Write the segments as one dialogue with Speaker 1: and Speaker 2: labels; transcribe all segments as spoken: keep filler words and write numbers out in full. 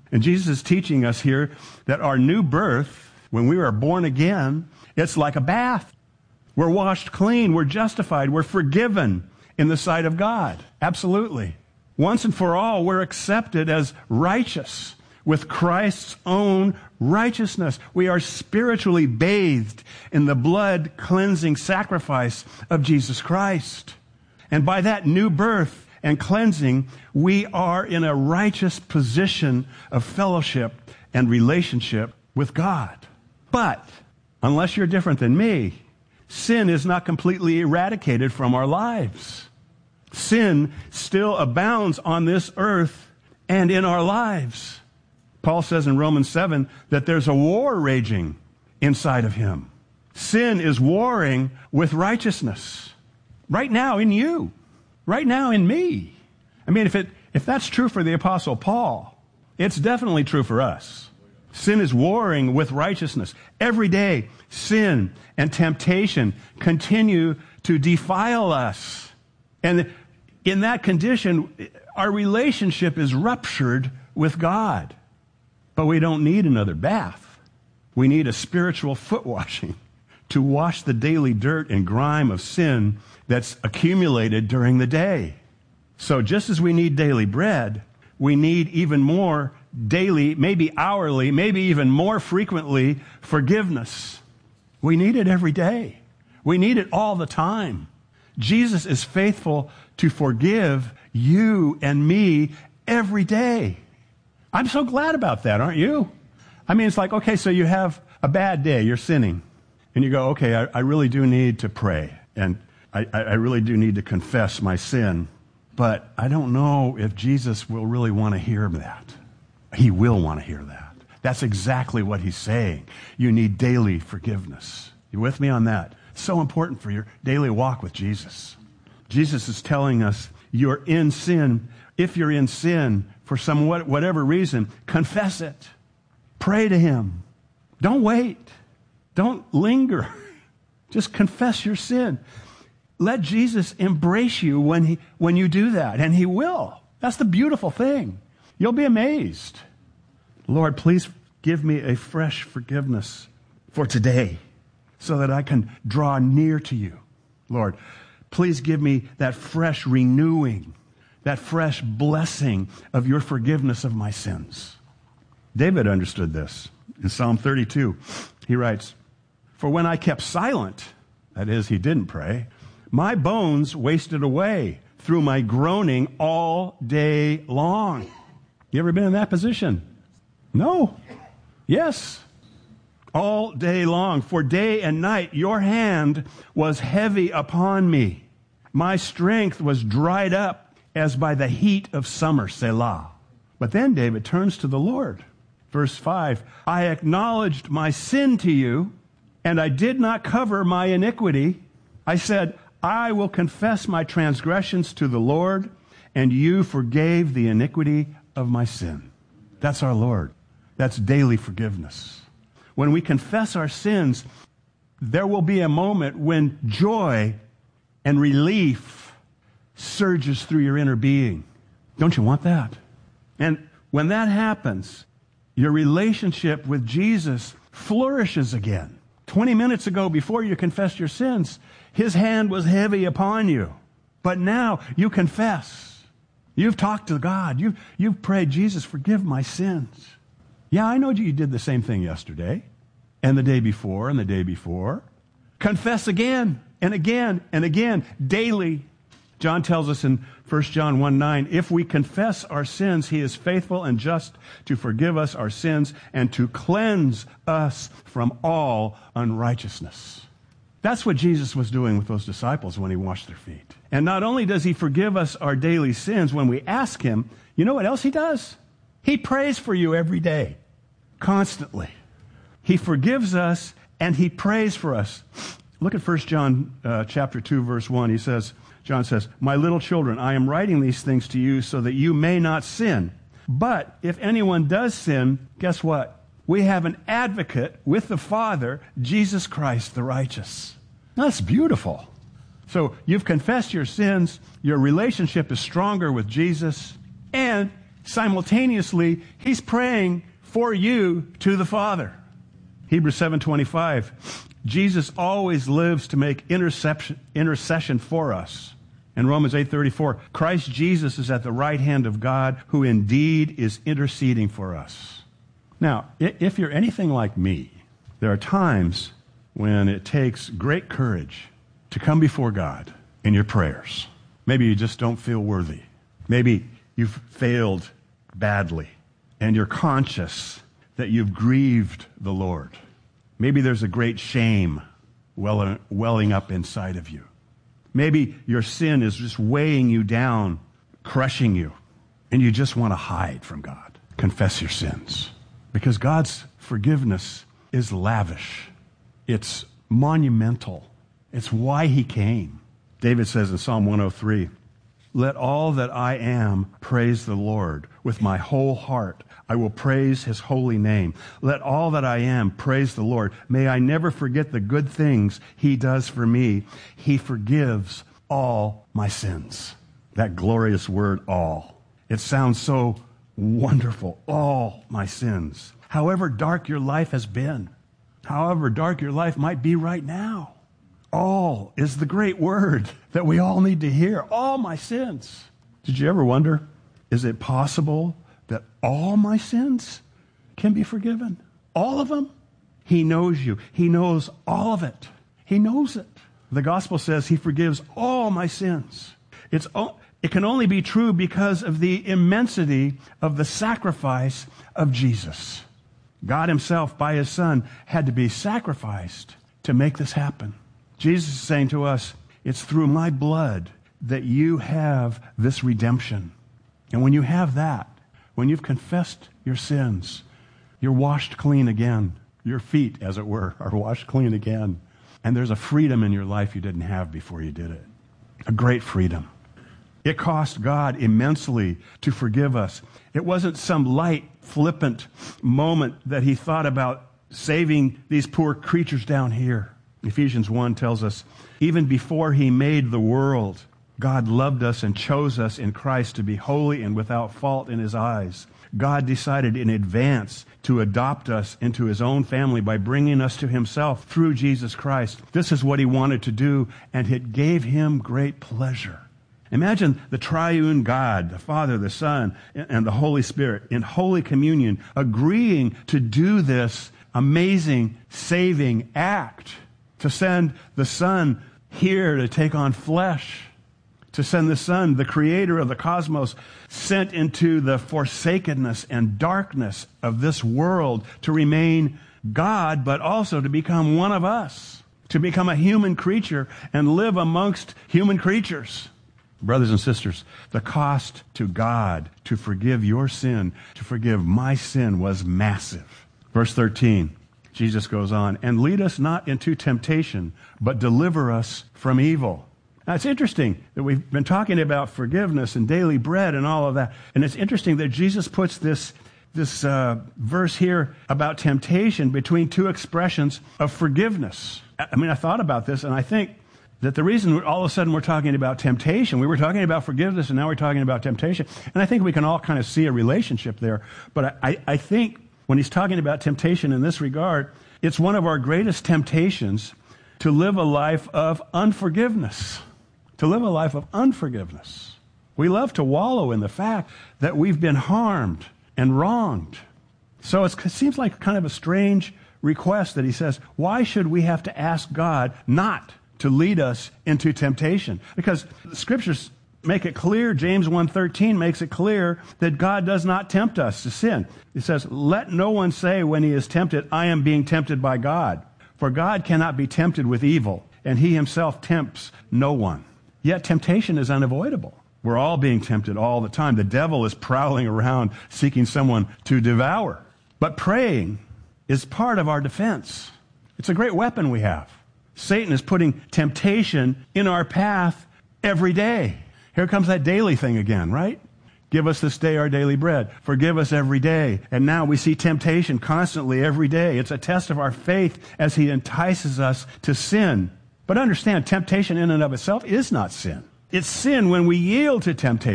Speaker 1: And Jesus is teaching us here that our new birth, when we are born again, it's like a bath. We're washed clean. We're justified. We're forgiven in the sight of God. Absolutely. Once and for all, we're accepted as righteous with Christ's own righteousness. We are spiritually bathed in the blood-cleansing sacrifice of Jesus Christ. And by that new birth and cleansing, we are in a righteous position of fellowship and relationship with God. But unless you're different than me, sin is not completely eradicated from our lives. Sin still abounds on this earth and in our lives. Paul says in Romans seven that there's a war raging inside of him. Sin is warring with righteousness. Right now in you. Right now in me. I mean, if it if that's true for the Apostle Paul, it's definitely true for us. Sin is warring with righteousness. Every day, sin and temptation continue to defile us. And in that condition, our relationship is ruptured with God. But we don't need another bath. We need a spiritual foot washing to wash the daily dirt and grime of sin that's accumulated during the day. So just as we need daily bread, we need even more daily, maybe hourly, maybe even more frequently, forgiveness. We need it every day. We need it all the time. Jesus is faithful to forgive you and me every day. I'm so glad about that, aren't you? I mean, it's like, okay, so you have a bad day, you're sinning, and you go, okay, I, I really do need to pray, and I, I really do need to confess my sin, but I don't know if Jesus will really want to hear that. He will want to hear that. That's exactly what he's saying. You need daily forgiveness. You with me on that? So important for your daily walk with Jesus. Jesus is telling us you're in sin. If you're in sin for some whatever reason, confess it. Pray to him. Don't wait. Don't linger. Just confess your sin. Let Jesus embrace you when he when you do that, and he will. That's the beautiful thing. You'll be amazed. Lord, please give me a fresh forgiveness for today so that I can draw near to you. Lord, please give me that fresh renewing, that fresh blessing of your forgiveness of my sins. David understood this. In Psalm thirty-two, he writes, "For when I kept silent," that is, he didn't pray, "my bones wasted away through my groaning all day long." You ever been in that position? No. Yes. All day long, for day and night, your hand was heavy upon me. My strength was dried up as by the heat of summer, Selah. But then David turns to the Lord. Verse five, "I acknowledged my sin to you, and I did not cover my iniquity. I said, I will confess my transgressions to the Lord, and you forgave the iniquity of my sin." That's our Lord. That's daily forgiveness. When we confess our sins, there will be a moment when joy and relief surges through your inner being. Don't you want that? And when that happens, your relationship with Jesus flourishes again. Twenty minutes ago, before you confessed your sins, his hand was heavy upon you. But now you confess. You've talked to God. You've, you've prayed, Jesus, forgive my sins. Yeah, I know you did the same thing yesterday and the day before and the day before. Confess again and again and again, daily. John tells us in First John one nine, if we confess our sins, he is faithful and just to forgive us our sins and to cleanse us from all unrighteousness. That's what Jesus was doing with those disciples when he washed their feet. And not only does he forgive us our daily sins when we ask him, you know what else he does? He prays for you every day, constantly. He forgives us and he prays for us. Look at First John uh, chapter two, verse one. He says, John says, "My little children, I am writing these things to you so that you may not sin. But if anyone does sin, guess what? We have an advocate with the Father, Jesus Christ the righteous." That's beautiful. So you've confessed your sins, your relationship is stronger with Jesus, and simultaneously, he's praying for you to the Father. Hebrews seven twenty-five, Jesus always lives to make intercession, intercession for us. In Romans eight thirty-four, Christ Jesus is at the right hand of God, who indeed is interceding for us. Now, if you're anything like me, there are times when it takes great courage to come before God in your prayers. Maybe you just don't feel worthy. Maybe you've failed badly, and you're conscious that you've grieved the Lord. Maybe there's a great shame welling, welling up inside of you. Maybe your sin is just weighing you down, crushing you, and you just want to hide from God. Confess your sins, because God's forgiveness is lavish. It's monumental. It's why he came. David says in Psalm one oh three, "Let all that I am praise the Lord. With my whole heart I will praise his holy name. Let all that I am praise the Lord. May I never forget the good things he does for me. He forgives all my sins." That glorious word, all. It sounds so wonderful. All my sins. However dark your life has been, however dark your life might be right now, all is the great word that we all need to hear. All my sins. Did you ever wonder, is it possible that all my sins can be forgiven? All of them? He knows you. He knows all of it. He knows it. The gospel says he forgives all my sins. It's, it can only be true because of the immensity of the sacrifice of Jesus. God himself, by his Son, had to be sacrificed to make this happen. Jesus is saying to us, it's through my blood that you have this redemption. And when you have that, when you've confessed your sins, you're washed clean again. Your feet, as it were, are washed clean again. And there's a freedom in your life you didn't have before you did it. A great freedom. It cost God immensely to forgive us. It wasn't some light, flippant moment that he thought about saving these poor creatures down here. Ephesians one tells us, even before he made the world, God loved us and chose us in Christ to be holy and without fault in his eyes. God decided in advance to adopt us into his own family by bringing us to himself through Jesus Christ. This is what he wanted to do, and it gave him great pleasure. Imagine the triune God, the Father, the Son, and the Holy Spirit in holy communion agreeing to do this amazing saving act, to send the Son here to take on flesh, to send the Son, the creator of the cosmos, sent into the forsakenness and darkness of this world to remain God, but also to become one of us, to become a human creature and live amongst human creatures. Brothers and sisters, the cost to God to forgive your sin, to forgive my sin, was massive. Verse thirteen, Jesus goes on, "And lead us not into temptation, but deliver us from evil." Now, it's interesting that we've been talking about forgiveness and daily bread and all of that. And it's interesting that Jesus puts this, this uh, verse here about temptation between two expressions of forgiveness. I mean, I thought about this, and I think that the reason all of a sudden we're talking about temptation, we were talking about forgiveness, and now we're talking about temptation. And I think we can all kind of see a relationship there. But I, I think when he's talking about temptation in this regard, it's one of our greatest temptations to live a life of unforgiveness. To live a life of unforgiveness. We love to wallow in the fact that we've been harmed and wronged. So it's, it seems like kind of a strange request that he says, why should we have to ask God not to lead us into temptation? Because the scriptures make it clear, James one thirteen makes it clear that God does not tempt us to sin. It says, let no one say when he is tempted, I am being tempted by God. For God cannot be tempted with evil, and he himself tempts no one. Yet temptation is unavoidable. We're all being tempted all the time. The devil is prowling around seeking someone to devour. But praying is part of our defense. It's a great weapon we have. Satan is putting temptation in our path every day. Here comes that daily thing again, right? Give us this day our daily bread. Forgive us every day. And now we see temptation constantly every day. It's a test of our faith as he entices us to sin. But understand, temptation in and of itself is not sin. It's sin when we yield to temptation.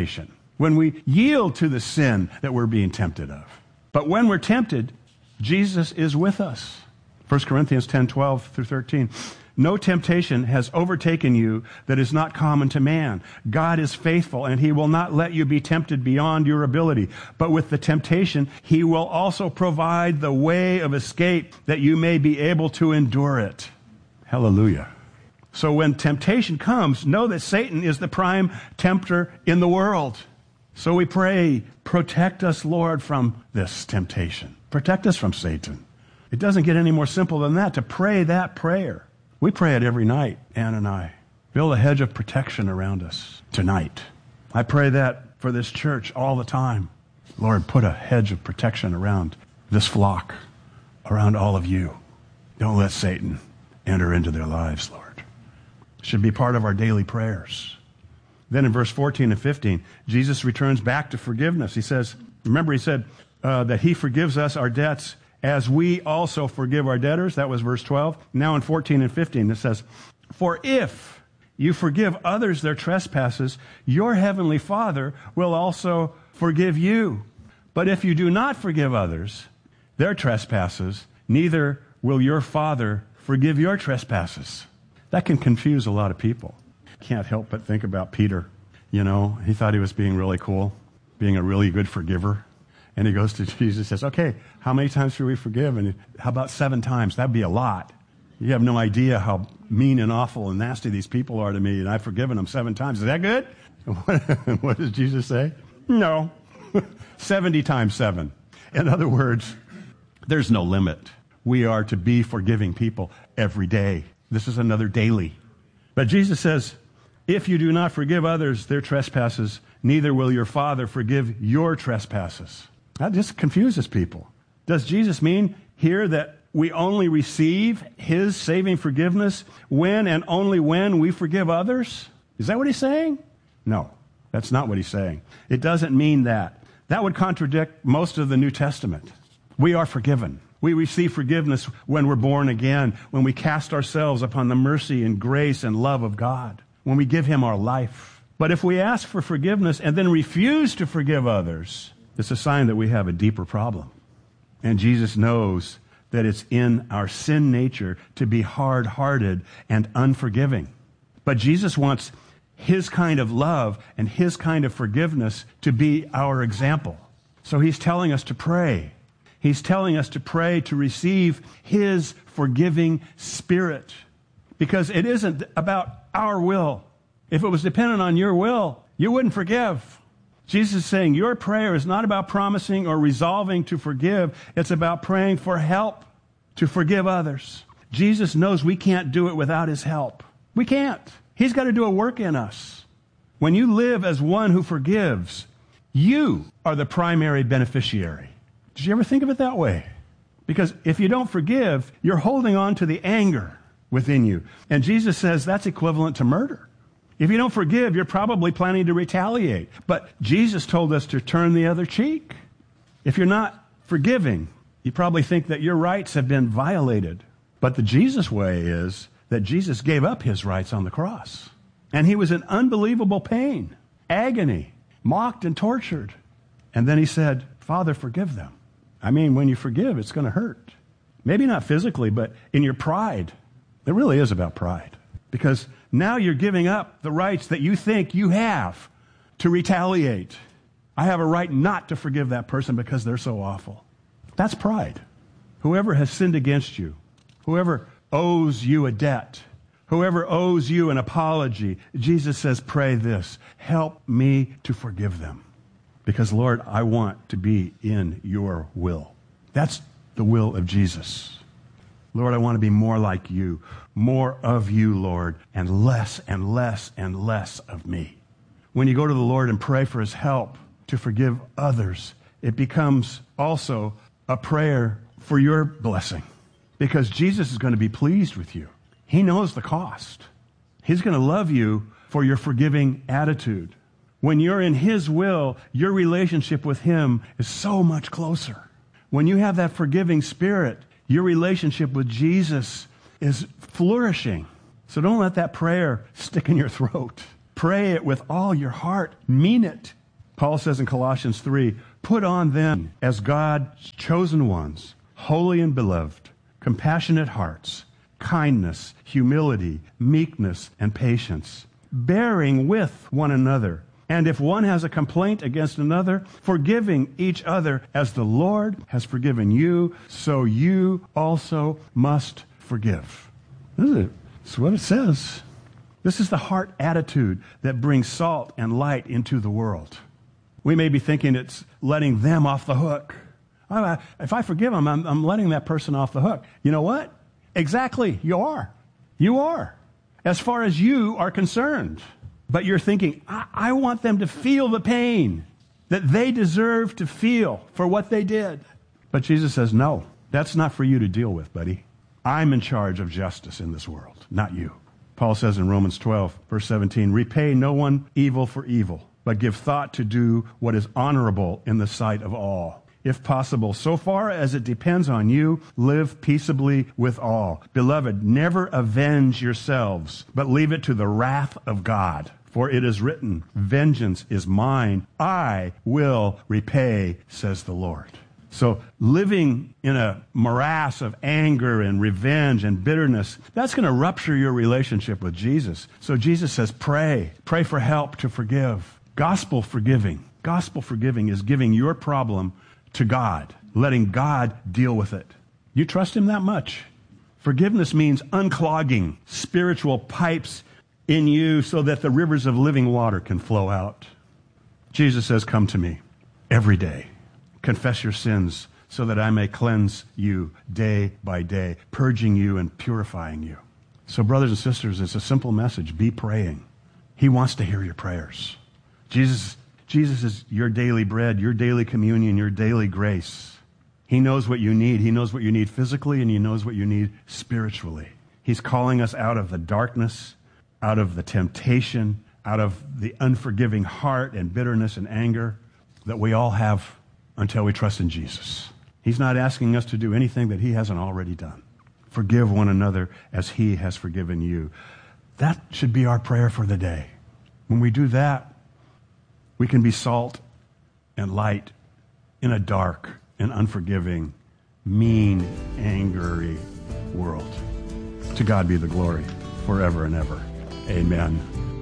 Speaker 1: when we yield to the sin that we're being tempted of. But when we're tempted, Jesus is with us. First Corinthians ten, twelve through thirteen. No temptation has overtaken you that is not common to man. God is faithful, and he will not let you be tempted beyond your ability. But with the temptation, he will also provide the way of escape that you may be able to endure it. Hallelujah. So when temptation comes, know that Satan is the prime tempter in the world. So we pray, protect us, Lord, from this temptation. Protect us from Satan. It doesn't get any more simple than that to pray that prayer. We pray it every night, Ann and I. Build a hedge of protection around us tonight. I pray that for this church all the time. Lord, put a hedge of protection around this flock, around all of you. Don't let Satan enter into their lives, Lord. It should be part of our daily prayers. Then in verse fourteen and fifteen, Jesus returns back to forgiveness. He says, remember he said uh, that he forgives us our debts as we also forgive our debtors. That was verse twelve. Now in fourteen and fifteen, it says, for if you forgive others their trespasses, your heavenly Father will also forgive you. But if you do not forgive others their trespasses, neither will your Father forgive your trespasses. That can confuse a lot of people. Can't help but think about Peter. You know, he thought he was being really cool, being a really good forgiver. And he goes to Jesus and says, okay, how many times should we forgive? And how about seven times? That'd be a lot. You have no idea how mean and awful and nasty these people are to me, and I've forgiven them seven times. Is that good? What, what does Jesus say? No. seventy times seven. In other words, there's no limit. We are to be forgiving people every day. This is another daily. But Jesus says, if you do not forgive others their trespasses, neither will your Father forgive your trespasses. That just confuses people. Does Jesus mean here that we only receive his saving forgiveness when and only when we forgive others? Is that what he's saying? No, that's not what he's saying. It doesn't mean that. That would contradict most of the New Testament. We are forgiven. We receive forgiveness when we're born again, when we cast ourselves upon the mercy and grace and love of God, when we give him our life. But if we ask for forgiveness and then refuse to forgive others, it's a sign that we have a deeper problem. And Jesus knows that it's in our sin nature to be hard-hearted and unforgiving. But Jesus wants his kind of love and his kind of forgiveness to be our example. So he's telling us to pray. He's telling us to pray to receive his forgiving spirit. Because it isn't about our will. If it was dependent on your will, you wouldn't forgive. Jesus is saying your prayer is not about promising or resolving to forgive. It's about praying for help to forgive others. Jesus knows we can't do it without his help. We can't. He's got to do a work in us. When you live as one who forgives, you are the primary beneficiary. Did you ever think of it that way? Because if you don't forgive, you're holding on to the anger within you. And Jesus says that's equivalent to murder. If you don't forgive, you're probably planning to retaliate. But Jesus told us to turn the other cheek. If you're not forgiving, you probably think that your rights have been violated. But the Jesus way is that Jesus gave up his rights on the cross. And he was in unbelievable pain, agony, mocked and tortured. And then he said, Father, forgive them. I mean, when you forgive, it's going to hurt. Maybe not physically, but in your pride. It really is about pride. Because now you're giving up the rights that you think you have to retaliate. I have a right not to forgive that person because they're so awful. That's pride. Whoever has sinned against you, whoever owes you a debt, whoever owes you an apology, Jesus says, pray this, help me to forgive them. Because, Lord, I want to be in your will. That's the will of Jesus. Lord, I want to be more like you, more of you, Lord, and less and less and less of me. When you go to the Lord and pray for his help to forgive others, it becomes also a prayer for your blessing. Because Jesus is going to be pleased with you. He knows the cost. He's going to love you for your forgiving attitude. When you're in his will, your relationship with him is so much closer. When you have that forgiving spirit, your relationship with Jesus is flourishing. So don't let that prayer stick in your throat. Pray it with all your heart. Mean it. Paul says in Colossians three, put on then as God's chosen ones, holy and beloved, compassionate hearts, kindness, humility, meekness, and patience, bearing with one another. And if one has a complaint against another, forgiving each other as the Lord has forgiven you, so you also must forgive. This is it. That's what it says. This is the heart attitude that brings salt and light into the world. We may be thinking it's letting them off the hook. If I forgive them, I'm, I'm letting that person off the hook. You know what? Exactly, you are. You are. As far as you are concerned. But you're thinking, I, I want them to feel the pain that they deserve to feel for what they did. But Jesus says, no, that's not for you to deal with, buddy. I'm in charge of justice in this world, not you. Paul says in Romans twelve, verse seventeen, repay no one evil for evil, but give thought to do what is honorable in the sight of all. If possible, so far as it depends on you, live peaceably with all. Beloved, never avenge yourselves, but leave it to the wrath of God. For it is written, vengeance is mine, I will repay, says the Lord. So living in a morass of anger and revenge and bitterness, that's going to rupture your relationship with Jesus. So Jesus says, pray. Pray for help to forgive. Gospel forgiving. Gospel forgiving is giving your problem to God, letting God deal with it. You trust Him that much? Forgiveness means unclogging spiritual pipes in you so that the rivers of living water can flow out. Jesus says, come to me every day. Confess your sins so that I may cleanse you day by day, purging you and purifying you. So brothers and sisters, it's a simple message. Be praying. He wants to hear your prayers. Jesus, Jesus is your daily bread, your daily communion, your daily grace. He knows what you need. He knows what you need physically, and He knows what you need spiritually. He's calling us out of the darkness, out of the temptation, out of the unforgiving heart and bitterness and anger that we all have until we trust in Jesus. He's not asking us to do anything that He hasn't already done. Forgive one another as He has forgiven you. That should be our prayer for the day. When we do that, we can be salt and light in a dark and unforgiving, mean, angry world. To God be the glory forever and ever. Amen.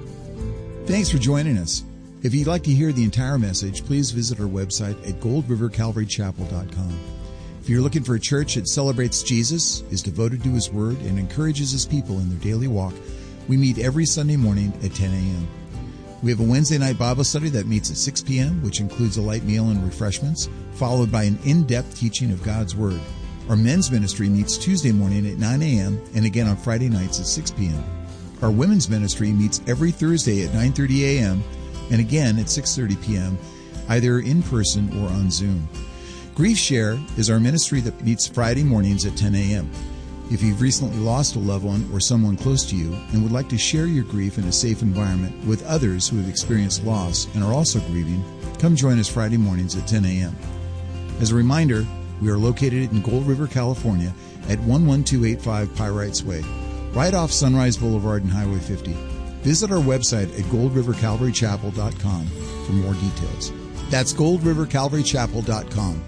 Speaker 2: Thanks for joining us. If you'd like to hear the entire message, please visit our website at gold river calvary chapel dot com. If you're looking for a church that celebrates Jesus, is devoted to His Word, and encourages His people in their daily walk, we meet every Sunday morning at ten a.m. We have a Wednesday night Bible study that meets at six p.m., which includes a light meal and refreshments, followed by an in-depth teaching of God's Word. Our men's ministry meets Tuesday morning at nine a.m. and again on Friday nights at six p.m. Our women's ministry meets every Thursday at nine thirty a.m. and again at six thirty p.m., either in person or on Zoom. Grief Share is our ministry that meets Friday mornings at ten a.m. If you've recently lost a loved one or someone close to you and would like to share your grief in a safe environment with others who have experienced loss and are also grieving, come join us Friday mornings at ten a.m. As a reminder, we are located in Gold River, California at one one two eight five Pyrites Way, right off Sunrise Boulevard and Highway fifty. Visit our website at gold river calvary chapel dot com for more details. That's gold river calvary chapel dot com.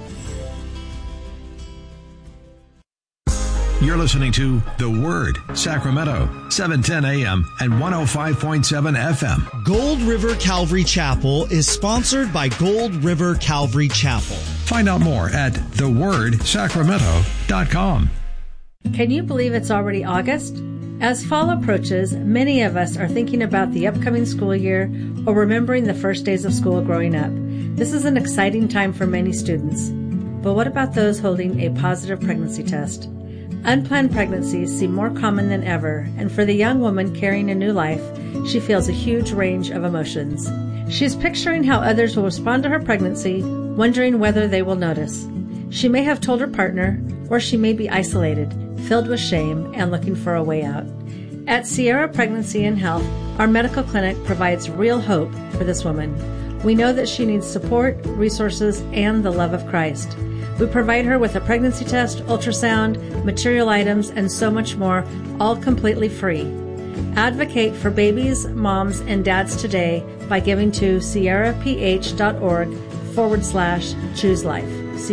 Speaker 3: You're listening to The Word, Sacramento, seven ten a.m. and one oh five point seven F M.
Speaker 4: Gold River Calvary Chapel is sponsored by Gold River Calvary Chapel.
Speaker 3: Find out more at the word sacramento dot com.
Speaker 5: Can you believe it's already August? As fall approaches, many of us are thinking about the upcoming school year or remembering the first days of school growing up. This is an exciting time for many students. But what about those holding a positive pregnancy test? Unplanned pregnancies seem more common than ever, and for the young woman carrying a new life, she feels a huge range of emotions. She's picturing how others will respond to her pregnancy, wondering whether they will notice. She may have told her partner, or she may be isolated, filled with shame, and looking for a way out. At Sierra Pregnancy and Health, our medical clinic provides real hope for this woman. We know that she needs support, resources, and the love of Christ. We provide her with a pregnancy test, ultrasound, material items, and so much more, all completely free. Advocate for babies, moms, and dads today by giving to sierraph.org forward slash choose life.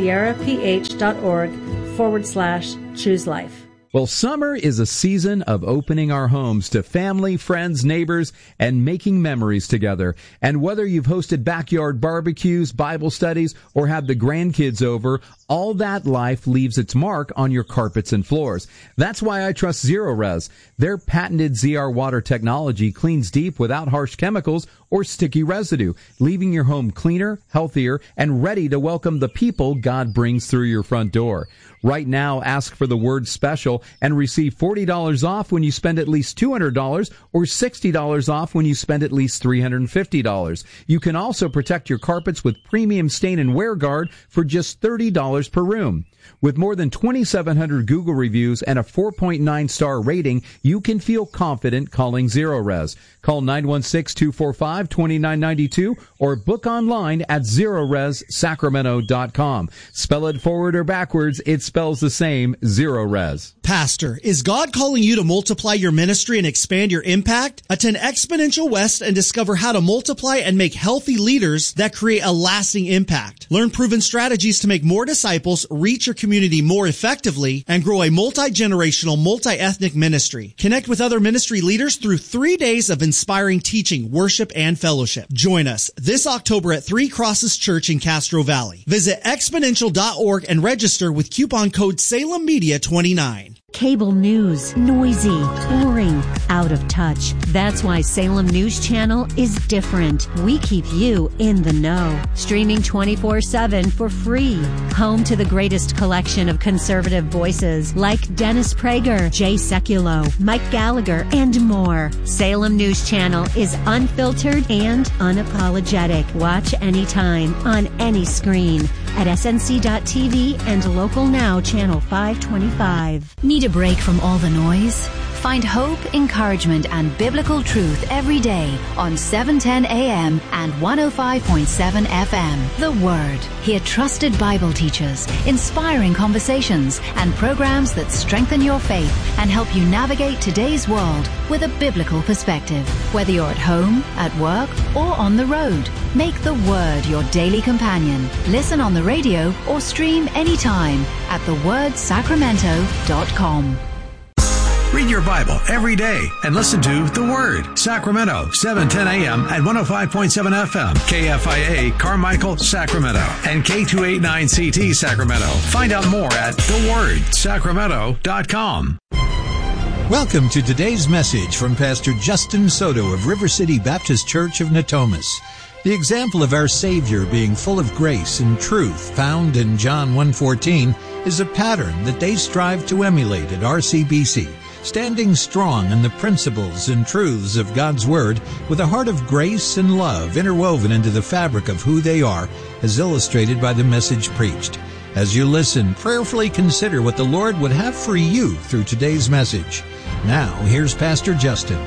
Speaker 5: sierraph.org forward slash choose life.
Speaker 6: Well, summer is a season of opening our homes to family, friends, neighbors, and making memories together. And whether you've hosted backyard barbecues, Bible studies, or had the grandkids over, all that life leaves its mark on your carpets and floors. That's why I trust Zerorez. Their patented Z R water technology cleans deep without harsh chemicals or sticky residue, leaving your home cleaner, healthier, and ready to welcome the people God brings through your front door. Right now, ask for the word special and receive forty dollars off when you spend at least two hundred dollars or sixty dollars off when you spend at least three hundred fifty dollars. You can also protect your carpets with premium stain and wear guard for just thirty dollars per room. With more than twenty-seven hundred Google reviews and a four point nine star rating, you can feel confident calling Zerorez. Call nine one six, two four five, two nine nine two or book online at zerorez sacramento dot com. Spell it forward or backwards, it spells the same, Zerorez.
Speaker 4: Pastor, is God calling you to multiply your ministry and expand your impact? Attend Exponential West and discover how to multiply and make healthy leaders that create a lasting impact. Learn proven strategies to make more disciples, reach your community more effectively, and grow a multi-generational, multi-ethnic ministry. Connect with other ministry leaders through three days of inspiring teaching, worship, and fellowship. Join us this October at Three Crosses Church in Castro Valley. Visit exponential dot org and register with coupon code Salem Media twenty-nine.
Speaker 7: Cable news, noisy, boring, out of touch. That's why Salem News Channel is different. We keep you in the know. Streaming twenty-four seven for free. Home to the greatest collection of conservative voices like Dennis Prager, Jay Sekulow, Mike Gallagher, and more. Salem News Channel is unfiltered and unapologetic. Watch anytime, on any screen, at S N C dot T V and Local Now Channel five twenty-five.
Speaker 8: Need a break from all the noise? Find hope, encouragement, and biblical truth every day on seven ten A M and one oh five point seven F M. The Word. Hear trusted Bible teachers, inspiring conversations, and programs that strengthen your faith and help you navigate today's world with a biblical perspective. Whether you're at home, at work, or on the road, make the Word your daily companion. Listen on the radio or stream anytime at the word sacramento dot com.
Speaker 3: Read your Bible every day and listen to The Word. Sacramento, seven ten A M and one oh five point seven F M. K F I A, Carmichael, Sacramento. And K two eighty-nine C T, Sacramento. Find out more at the word sacramento dot com.
Speaker 2: Welcome to today's message from Pastor Justin Soto of River City Baptist Church of Natomas. The example of our Savior being full of grace and truth found in John one fourteen is a pattern that they strive to emulate at R C B C. Standing strong in the principles and truths of God's Word with a heart of grace and love interwoven into the fabric of who they are, as illustrated by the message preached. As you listen, prayerfully consider what the Lord would have for you through today's message. Now, here's Pastor Justin.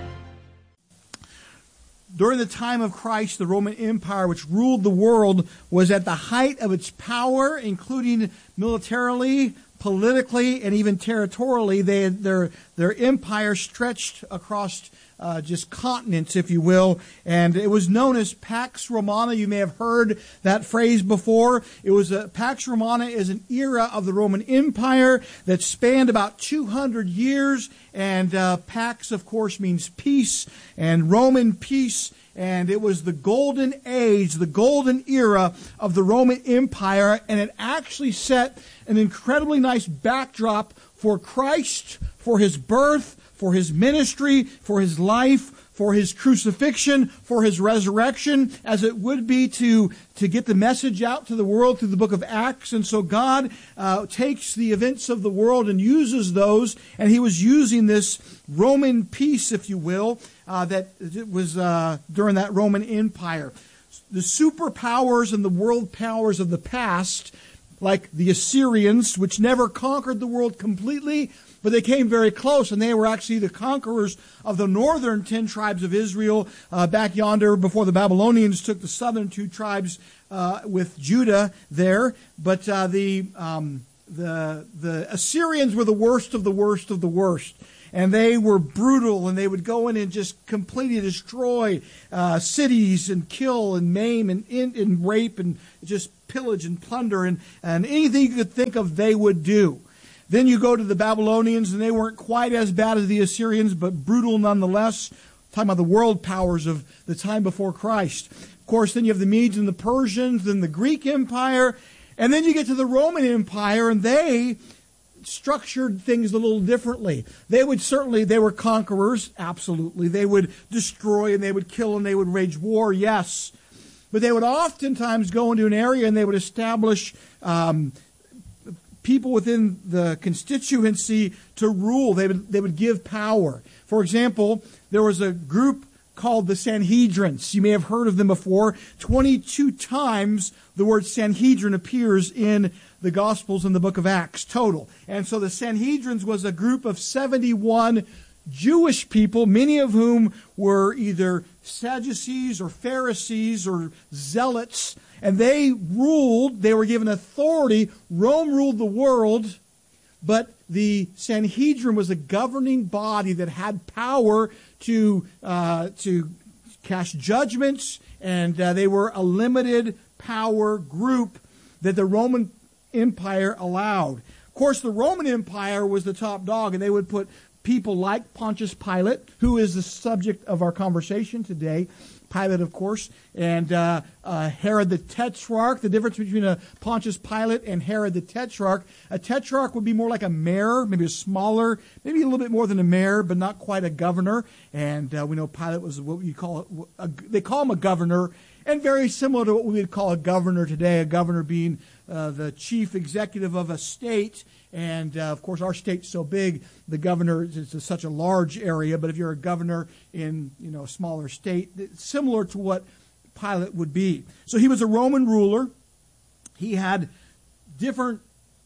Speaker 9: During the time of Christ, the Roman Empire, which ruled the world, was at the height of its power, including militarily, politically, and even territorially. They had, their their empire stretched across uh, just continents, if you will, and it was known as Pax Romana. You may have heard that phrase before. It was a, Pax Romana is an era of the Roman Empire that spanned about two hundred years, and uh, Pax, of course, means peace, and Roman peace. And it was the golden age, the golden era of the Roman Empire, and it actually set an incredibly nice backdrop for Christ, for his birth, for his ministry, for his life, for his crucifixion, for his resurrection, as it would be to, to get the message out to the world through the book of Acts. And so God uh, takes the events of the world and uses those, and he was using this Roman peace, if you will, uh, that it was uh, during that Roman Empire. The superpowers and the world powers of the past, like the Assyrians, which never conquered the world completely, but they came very close, and they were actually the conquerors of the northern ten tribes of Israel uh, back yonder before the Babylonians took the southern two tribes uh, with Judah there. But uh, the, um, the the Assyrians were the worst of the worst of the worst. and they were brutal, and they would go in and just completely destroy uh, cities and kill and maim and, and, and rape and just pillage and plunder and, and anything you could think of they would do. Then you go to the Babylonians, and they weren't quite as bad as the Assyrians, but brutal nonetheless. Talking about the world powers of the time before Christ. Of course, then you have the Medes and the Persians, then the Greek Empire, and then you get to the Roman Empire, and they structured things a little differently. They would certainly, they were conquerors, absolutely. They would destroy and they would kill and they would wage war, yes. But they would oftentimes go into an area and they would establish um, people within the constituency to rule. They would, they would give power. For example, there was a group called the Sanhedrins. You may have heard of them before. twenty-two times the word Sanhedrin appears in the Gospels and the book of Acts total. And so the Sanhedrins was a group of seventy-one Jewish people, many of whom were either Sadducees or Pharisees or Zealots. And they ruled, they were given authority. Rome ruled the world, but the Sanhedrin was a governing body that had power to uh, to cast judgments, and uh, they were a limited power group that the Roman Empire allowed. Of course, the Roman Empire was the top dog, and they would put people like Pontius Pilate, who is the subject of our conversation today. Pilate, of course, and uh, uh, Herod the Tetrarch. The difference between a Pontius Pilate and Herod the Tetrarch, a tetrarch would be more like a mayor, maybe a smaller, maybe a little bit more than a mayor, but not quite a governor. And uh, we know Pilate was what you call it, a, they call him a governor, and very similar to what we would call a governor today, a governor being uh, the chief executive of a state. And, uh, of course, our state's so big, the governor is, is such a large area. But if you're a governor in, you know, a smaller state, it's similar to what Pilate would be. So he was a Roman ruler. He had different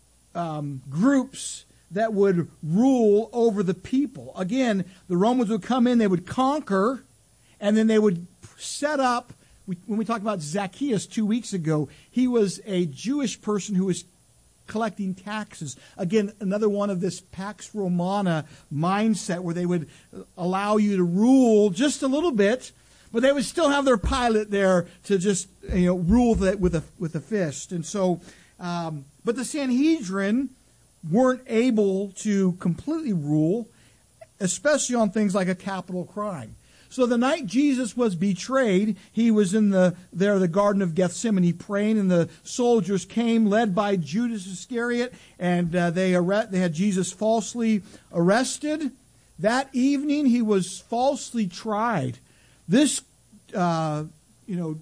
Speaker 9: um, groups that would rule over the people. Again, the Romans would come in, they would conquer, and then they would set up. We, when we talked about Zacchaeus two weeks ago, he was a Jewish person who was collecting taxes. Again, another one of this Pax Romana mindset where they would allow you to rule just a little bit, but they would still have their Pilate there to just, you know, rule that with a with a fist. And so, um, but the Sanhedrin weren't able to completely rule, especially on things like a capital crime. So the night Jesus was betrayed, he was in the there the Garden of Gethsemane praying, and the soldiers came, led by Judas Iscariot, and uh, they arre- they had Jesus falsely arrested. That evening, he was falsely tried. This, uh, you know,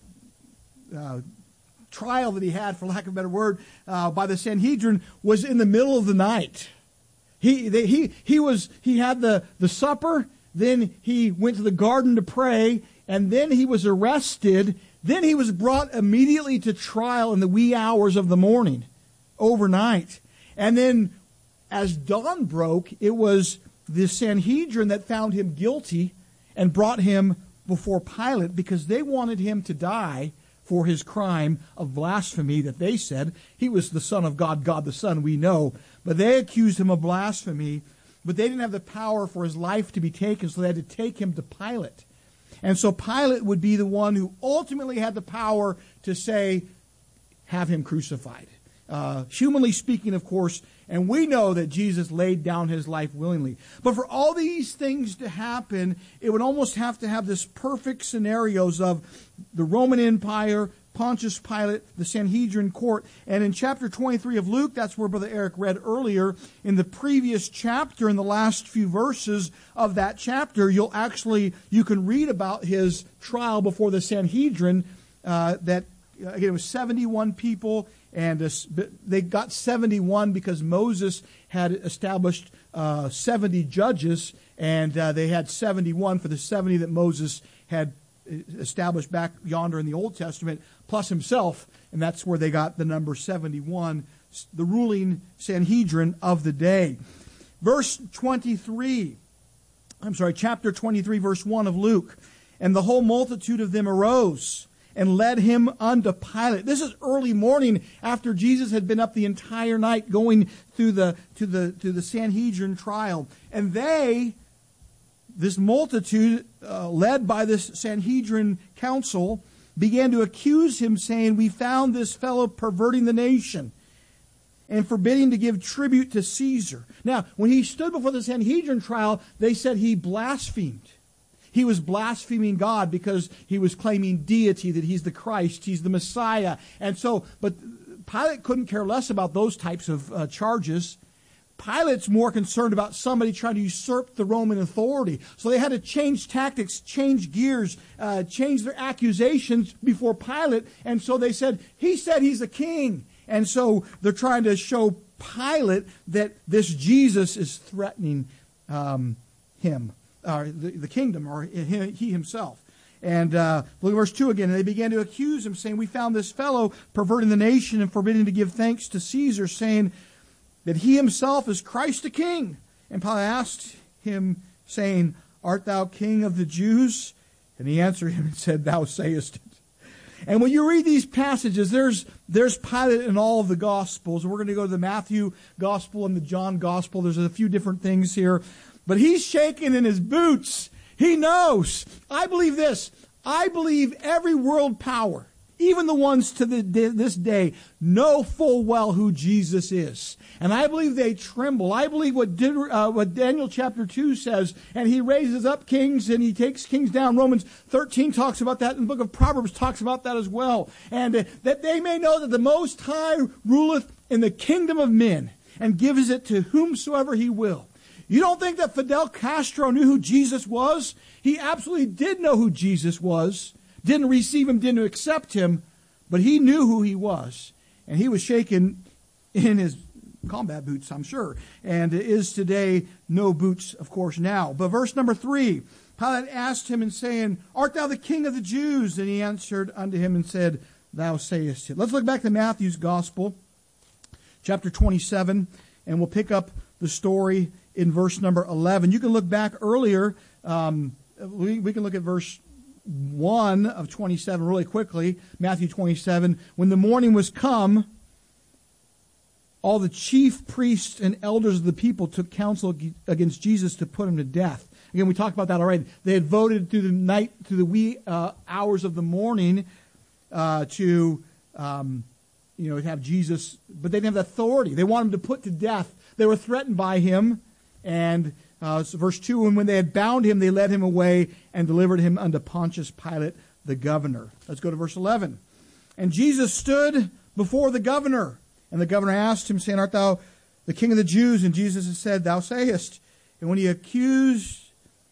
Speaker 9: uh, trial that he had, for lack of a better word, uh, by the Sanhedrin was in the middle of the night. He they, he he was he had the the supper. Then he went to the garden to pray, and then he was arrested. Then he was brought immediately to trial in the wee hours of the morning, overnight. And then as dawn broke, it was the Sanhedrin that found him guilty and brought him before Pilate because they wanted him to die for his crime of blasphemy that they said. He was the Son of God, God the Son, we know. But they accused him of blasphemy. But they didn't have the power for his life to be taken, so they had to take him to Pilate. And so Pilate would be the one who ultimately had the power to say, have him crucified. Uh, humanly speaking, of course, and we know that Jesus laid down his life willingly. But for all these things to happen, it would almost have to have this perfect scenarios of the Roman Empire, Pontius Pilate, the Sanhedrin court. And in chapter twenty-three of Luke, that's where Brother Eric read earlier, in the previous chapter, in the last few verses of that chapter, you'll actually, you can read about his trial before the Sanhedrin, uh, that, again, it was seventy-one people, and uh, they got seventy-one because Moses had established uh, seventy judges, and uh, they had seventy-one for the seventy that Moses had established back yonder in the Old Testament, plus himself, and that's where they got the number seventy-one, the ruling Sanhedrin of the day. Verse twenty-three, I'm sorry, chapter twenty-three, verse one of Luke, and the whole multitude of them arose and led him unto Pilate. This is early morning after Jesus had been up the entire night going through the to the to the Sanhedrin trial. And they, this multitude, uh, led by this Sanhedrin council, began to accuse him, saying, "We found this fellow perverting the nation and forbidding to give tribute to Caesar." Now, when he stood before the Sanhedrin trial, they said he blasphemed. He was blaspheming God because he was claiming deity, that he's the Christ, he's the Messiah. And so, but Pilate couldn't care less about those types of uh, charges. Pilate's more concerned about somebody trying to usurp the Roman authority. So they had to change tactics, change gears, uh, change their accusations before Pilate. And so they said, he said he's a king. And so they're trying to show Pilate that this Jesus is threatening um, him, or the, the kingdom, or he, he himself. And uh, look at verse two again. And they began to accuse him, saying, "We found this fellow perverting the nation and forbidding to give thanks to Caesar, saying that he himself is Christ the King." And Pilate asked him, saying, "Art thou king of the Jews?" And he answered him and said, "Thou sayest it." And when you read these passages, there's there's Pilate in all of the Gospels. We're going to go to the Matthew Gospel and the John Gospel. There's a few different things here. But he's shaking in his boots. He knows. I believe this. I believe every world power, even the ones to the, this day, know full well who Jesus is. And I believe they tremble. I believe what, did, uh, what Daniel chapter two says, and he raises up kings and he takes kings down. Romans thirteen talks about that, and the book of Proverbs talks about that as well. And uh, that they may know that the Most High ruleth in the kingdom of men and gives it to whomsoever he will. You don't think that Fidel Castro knew who Jesus was? He absolutely did know who Jesus was. Didn't receive him, didn't accept him, but he knew who he was. And he was shaken in his combat boots, I'm sure. And is today no boots, of course, now. But verse number three, Pilate asked him and saying, "Art thou the king of the Jews?" And he answered unto him and said, "Thou sayest it." Let's look back to Matthew's Gospel, chapter twenty-seven, and we'll pick up the story in verse number eleven. You can look back earlier. Um, we, we can look at verse one of twenty-seven really quickly. Matthew twenty-seven. When the morning was come, all the chief priests and elders of the people took counsel against Jesus to put him to death. Again, we talked about that already. They had voted through the night, through the wee uh, hours of the morning uh, to um, you know, have Jesus, but they didn't have the authority. They wanted him to put to death. They were threatened by him. And uh, so verse two, and when they had bound him, they led him away and delivered him unto Pontius Pilate, the governor. Let's go to verse eleven. And Jesus stood before the governor, and the governor asked him, saying, "Art thou the king of the Jews?" And Jesus said, "Thou sayest." And when he accused,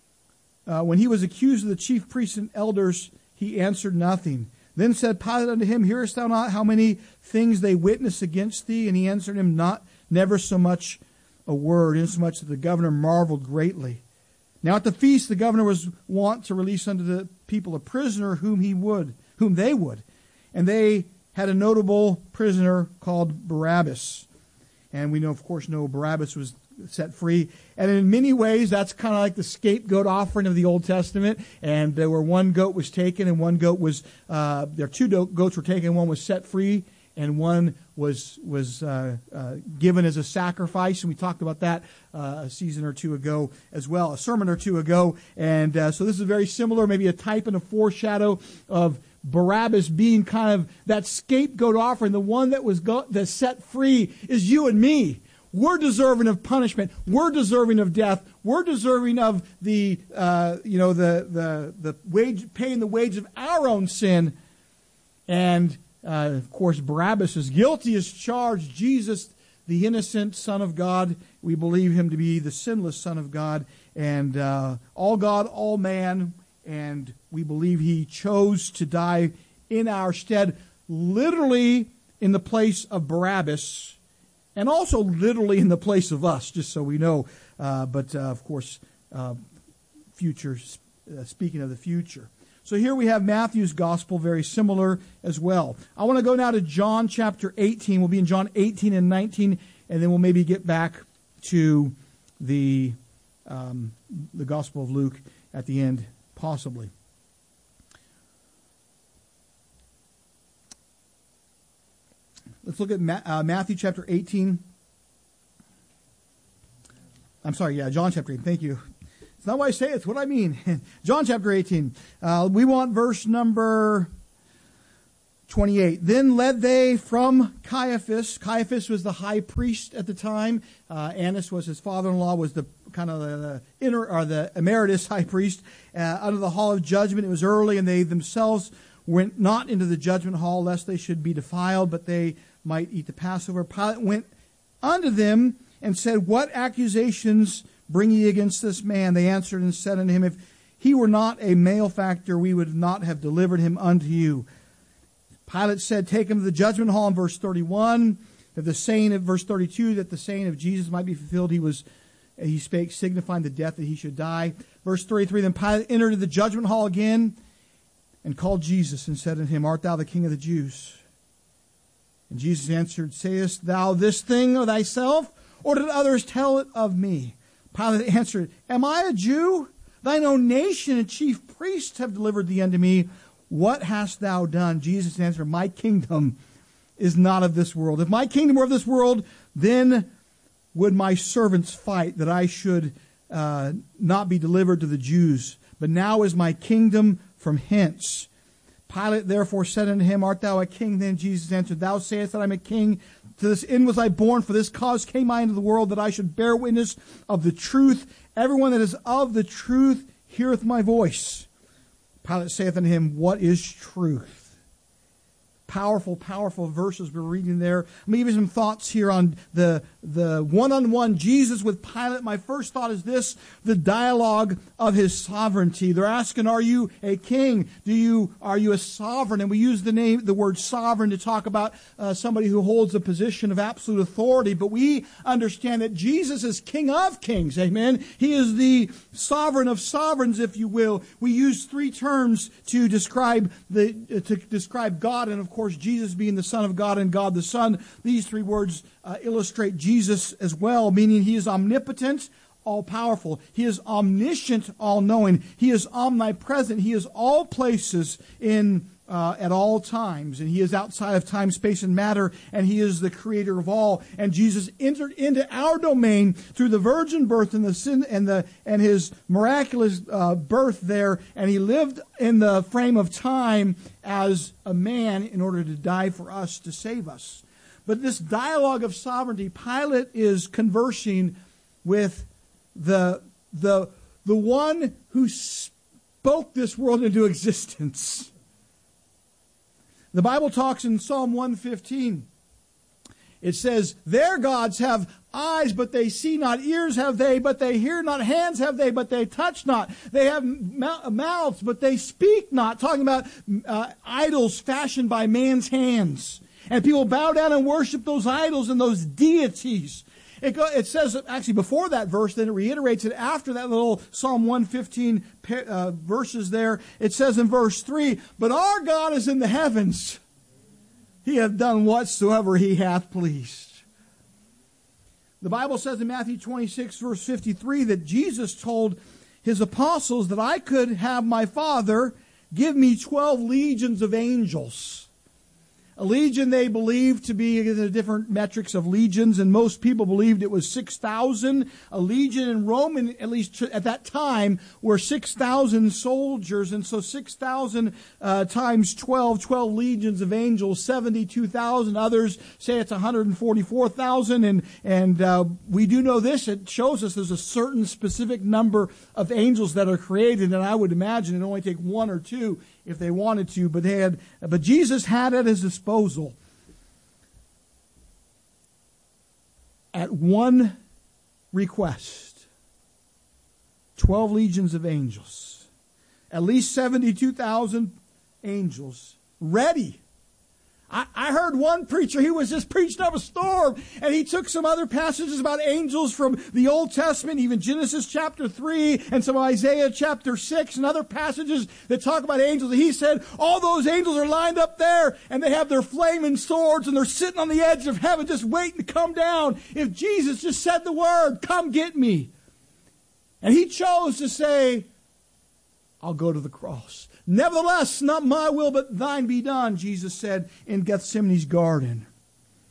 Speaker 9: uh, when he was accused of the chief priests and elders, he answered nothing. Then said Pilate unto him, "Hearest thou not how many things they witness against thee?" And he answered him, "Not, never so much a word," insomuch that the governor marveled greatly. Now at the feast the governor was wont to release unto the people a prisoner whom he would, whom they would. And they had a notable prisoner called Barabbas. And we know, of course, know Barabbas was set free. And in many ways, that's kind of like the scapegoat offering of the Old Testament. And there were one goat was taken, and one goat was, uh, there two goats were taken, one was set free, and one was was uh, uh, given as a sacrifice. And we talked about that uh, a season or two ago as well, a sermon or two ago. And uh, so this is very similar, maybe a type and a foreshadow of Barabbas being kind of that scapegoat offering. The one that was go- that set free is you and me. We're deserving of punishment. We're deserving of death. We're deserving of the uh, you know the the the wage, paying the wage of our own sin. And Uh, of course, Barabbas is guilty as charged. Jesus, the innocent Son of God, we believe him to be the sinless Son of God, and uh, all God, all man, and we believe he chose to die in our stead, literally in the place of Barabbas, and also literally in the place of us, just so we know. Uh, but, uh, of course, uh, future, uh, speaking of the future. So here we have Matthew's gospel, very similar as well. I want to go now to John chapter eighteen. We'll be in John eighteen and nineteen, and then we'll maybe get back to the um, the Gospel of Luke at the end, possibly. let's look at Ma- uh, Matthew chapter eighteen. I'm sorry, yeah, John chapter eighteen. Thank you. It's not what I say, it's what I mean. John chapter eighteen. Uh, we want verse number twenty-eight. Then led they from Caiaphas. Caiaphas was the high priest at the time. Uh, Annas was his father-in-law, was the kind of the, the inner or the emeritus high priest. Uh, under the hall of judgment, it was early, and they themselves went not into the judgment hall, lest they should be defiled, but they might eat the Passover. Pilate went unto them and said, What accusations bring ye against this man? They answered and said unto him, If he were not a malefactor, we would not have delivered him unto you. Pilate said, Take him to the judgment hall in verse thirty-one, that the saying of verse thirty-two, that the saying of Jesus might be fulfilled. He was he spake, signifying the death that he should die. Verse thirty-three, Then Pilate entered into the judgment hall again, and called Jesus, and said unto him, Art thou the King of the Jews? And Jesus answered, Sayest thou this thing of thyself, or did others tell it of me? Pilate answered, Am I a Jew? Thine own nation and chief priests have delivered thee unto me. What hast thou done? Jesus answered, My kingdom is not of this world. If my kingdom were of this world, then would my servants fight, that I should uh, not be delivered to the Jews. But now is my kingdom from hence. Pilate therefore said unto him, Art thou a king? Then Jesus answered, Thou sayest that I am a king. To this end was I born, for this cause came I into the world, that I should bear witness of the truth. Everyone that is of the truth heareth my voice. Pilate saith unto him, What is truth? Powerful, powerful verses we're reading there. Let me give you some thoughts here on the, the one-on-one Jesus with Pilate. My first thought is this, the dialogue of his sovereignty. They're asking, are you a king? Do you, are you a sovereign? And we use the name, the word sovereign to talk about uh, somebody who holds a position of absolute authority. But we understand that Jesus is King of kings. Amen. He is the sovereign of sovereigns, if you will. We use three terms to describe the, uh, to describe God, and of course, Of course, Jesus being the Son of God and God the Son. These three words uh, illustrate Jesus as well, meaning he is omnipotent, all-powerful. He is omniscient, all-knowing. He is omnipresent. He is all places in uh, at all times. And he is outside of time, space, and matter. And he is the creator of all. And Jesus entered into our domain through the virgin birth and the sin and the and his miraculous uh, birth there. And he lived in the frame of time as a man in order to die for us, to save us. But this dialogue of sovereignty, Pilate is conversing with the the the one who spoke this world into existence. The Bible talks in Psalm one fifteen. It says, Their gods have eyes, but they see not. Ears have they, but they hear not. Hands have they, but they touch not. They have mouths, but they speak not. Talking about uh, idols fashioned by man's hands. And people bow down and worship those idols and those deities. It, go, it says, actually before that verse, then it reiterates it after that little Psalm one fifteen uh, verses there. It says in verse three, But our God is in the heavens. He hath done whatsoever he hath pleased. The Bible says in Matthew twenty-six, verse fifty-three, that Jesus told his apostles that I could have my Father give me twelve legions of angels. A legion they believed to be the different metrics of legions, and most people believed it was six thousand. A legion in Rome, at least at that time, were six thousand soldiers, and so six thousand uh, times twelve, twelve legions of angels, seventy-two thousand. Others say it's one hundred forty-four thousand, and, and uh, we do know this. It shows us there's a certain specific number of angels that are created, and I would imagine it'd only take one or two if they wanted to, but they had, but Jesus had at his disposal at one request twelve legions of angels, at least seventy-two thousand angels ready. I, I heard one preacher, he was just preaching up a storm, and he took some other passages about angels from the Old Testament, even Genesis chapter three, and some Isaiah chapter six, and other passages that talk about angels. And he said, all those angels are lined up there, and they have their flaming swords, and they're sitting on the edge of heaven just waiting to come down. If Jesus just said the word, come get me. And he chose to say, I'll go to the cross. Nevertheless, not my will, but thine be done, Jesus said in Gethsemane's garden.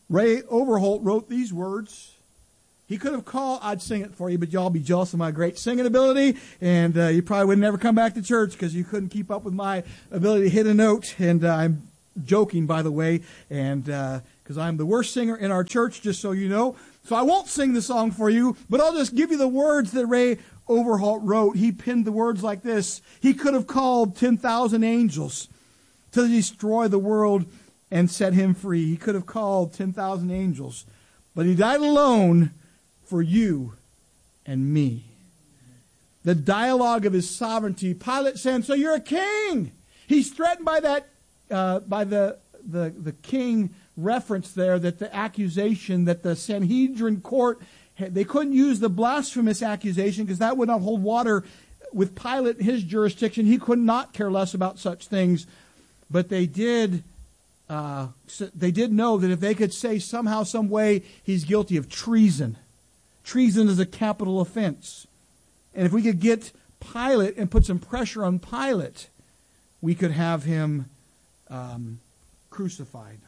Speaker 9: Ray Overholt wrote these words. He could have called, I'd sing it for you, but y'all be jealous of my great singing ability, and uh, you probably would never come back to church because you couldn't keep up with my ability to hit a note. And uh, I'm joking, by the way, and because uh, I'm the worst singer in our church, just so you know. So I won't sing the song for you, but I'll just give you the words that Ray Overholt wrote. He penned the words like this. He could have called ten thousand angels to destroy the world and set him free. He could have called ten thousand angels, but he died alone for you and me. The dialogue of his sovereignty. Pilate saying, so you're a king. He's threatened by that, uh, by the, the, the king reference there, that the accusation that the Sanhedrin court, they couldn't use the blasphemous accusation because that would not hold water with Pilate in his jurisdiction. He could not care less about such things. But they did, uh, they did know that if they could say somehow, some way, he's guilty of treason. Treason is a capital offense. And if we could get Pilate and put some pressure on Pilate, we could have him um, crucified.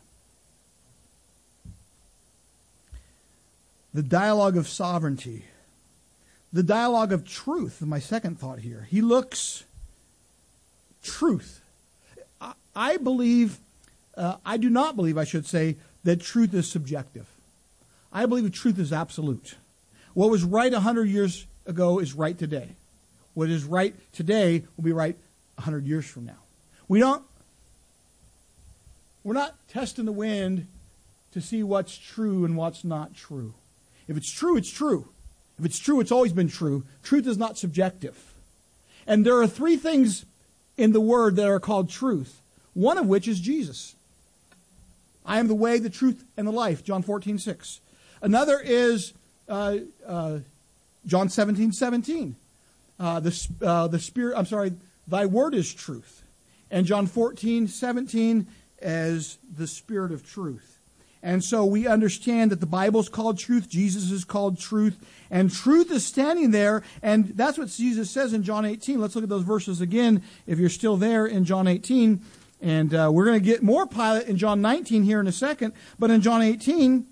Speaker 9: The dialogue of sovereignty. The dialogue of truth, my second thought here. He looks truth. I, I believe, uh, I do not believe, I should say, that truth is subjective. I believe that truth is absolute. What was right one hundred years ago is right today. What is right today will be right one hundred years from now. We don't, we're not testing the wind to see what's true and what's not true. If it's true, it's true. If it's true, it's always been true. Truth is not subjective. And there are three things in the Word that are called truth, one of which is Jesus. I am the way, the truth, and the life, John fourteen six. Another is uh, uh, John seventeen seventeen. Uh, the, uh, the Spirit, I'm sorry, thy word is truth. And John fourteen seventeen as the Spirit of truth. And so we understand that the Bible's called truth, Jesus is called truth, and truth is standing there, and that's what Jesus says in John eighteen. Let's look at those verses again, if you're still there in John eighteen. And uh, we're going to get more Pilate in John nineteen here in a second, but in John eighteen,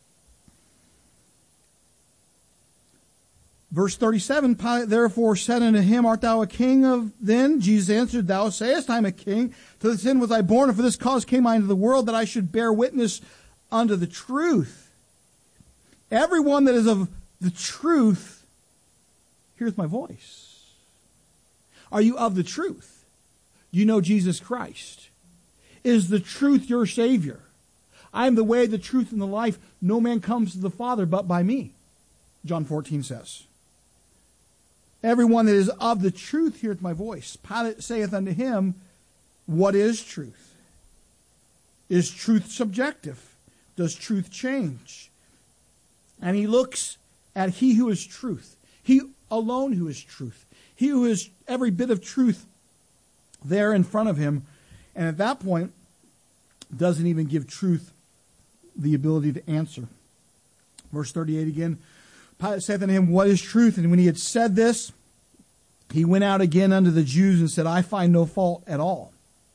Speaker 9: verse thirty-seven, Pilate therefore said unto him, art thou a king of then? Jesus answered, thou sayest, I am a king. To this end was I born, and for this cause came I into the world, that I should bear witness unto the truth. Everyone that is of the truth hears my voice. Are you of the truth? Do you know Jesus Christ? Is the truth your Savior? I am the way, the truth, and the life. No man comes to the Father but by me, John fourteen says. Everyone that is of the truth heareth my voice. Pilate saith unto him, what is truth? Is truth subjective? Does truth change? And he looks at he who is truth. He alone who is truth. He who is every bit of truth there in front of him. And at that point, doesn't even give truth the ability to answer. Verse thirty-eight again. Pilate saith unto him, what is truth? And when he had said this, he went out again unto the Jews and said, I find no fault at all.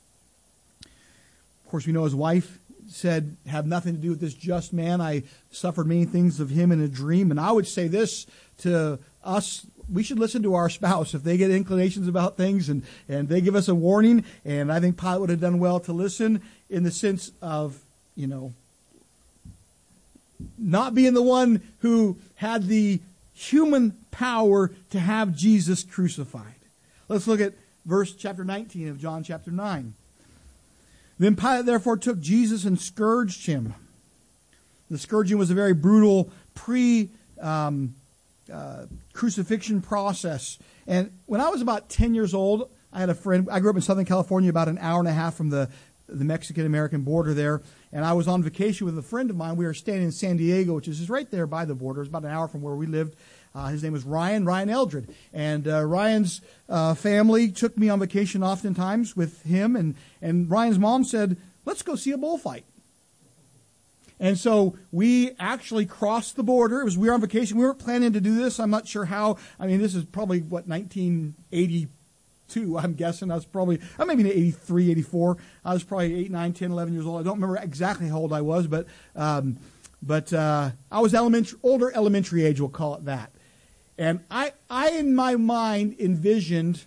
Speaker 9: Of course, we know his wife said, have nothing to do with this just man. I suffered many things of him in a dream. And I would say this to us, we should listen to our spouse if they get inclinations about things and, and they give us a warning. And I think Pilate would have done well to listen in the sense of, you know, not being the one who had the human power to have Jesus crucified. Let's look at verse chapter nineteen of John chapter nine. Then Pilate therefore took Jesus and scourged him. The scourging was a very brutal pre um, uh, crucifixion process. And when I was about ten years old, I had a friend. I grew up in Southern California, about an hour and a half from the the Mexican-American border there. And I was on vacation with a friend of mine. We were staying in San Diego, which is just right there by the border. It's about an hour from where we lived. Uh, his name was Ryan, Ryan Eldred. And uh, Ryan's uh, family took me on vacation oftentimes with him. And, and Ryan's mom said, let's go see a bullfight. And so we actually crossed the border. It was we were on vacation. We weren't planning to do this. I'm not sure how. I mean, this is probably, what, nineteen eighty eighty-two, I'm guessing. I was probably, I maybe eighty-three, eighty-four. I was probably eight, nine, ten, eleven years old. I don't remember exactly how old I was, but um, but uh, I was elementary, older elementary age, we'll call it that. And I, I in my mind, envisioned